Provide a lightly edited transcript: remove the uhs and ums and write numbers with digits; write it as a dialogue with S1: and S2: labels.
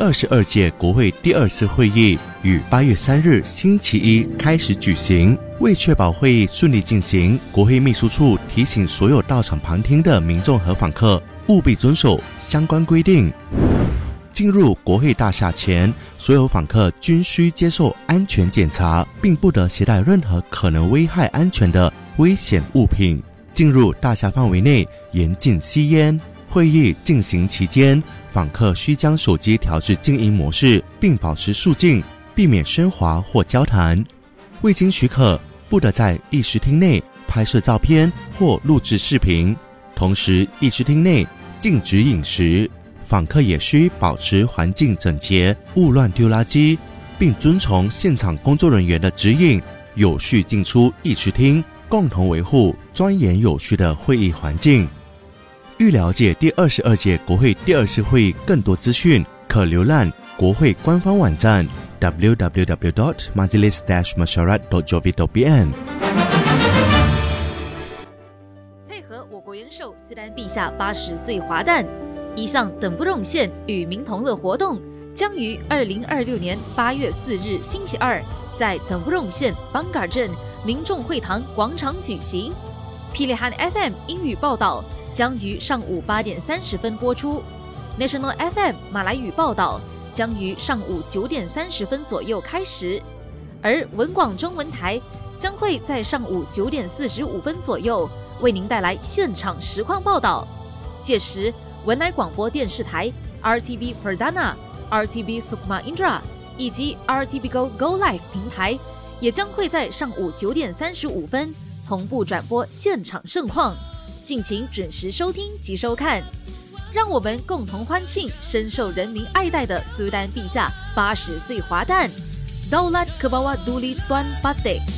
S1: 22届国会第2次会议于8月3日星期一开始举行。为确保会议顺利进行，国会秘书处提醒所有到场旁听的民众和访客务必遵守相关规定。进入国会大厦前，所有访客均需接受安全检查，并不得携带任何可能危害安全的危险物品。进入大厦范围内，严禁吸烟。会议进行期间，访客需将手机调至静音模式，并保持肃静，避免喧哗或交谈。未经许可，不得在议事厅内拍摄照片或录制视频。同时，议事厅内禁止饮食。访客也需保持环境整洁，勿乱丢垃圾，并遵从现场工作人员的指引，有序进出议事厅，共同维护庄严有序的会议环境。欲了解第22届国会第2次会议更多资讯，可浏览国会官方网站 www.majlis-musyawarah.gov.bn。
S2: 配合我国元首苏丹陛下80岁华诞，以上等不动线与民同乐活动将于2026年8月4日星期二在等不动线邦嘎尔镇民众会堂广场举行。霹雳罕 FM 英语报道将于上午8点30分播出， National FM 马来语报道将于上午9点30分左右开始，而文广中文台将会在上午9点45分左右为您带来现场实况报道。届时，文莱广播电视台 RTB Perdana、RTB Sukma Indra 以及 RTB Go Live 平台也将会在上午9点35分同步转播现场盛况，敬请准时收听及收看。让我们共同欢庆深受人民爱戴的苏丹陛下80岁华诞。Daulat ke bawah Duli Tuan Patek。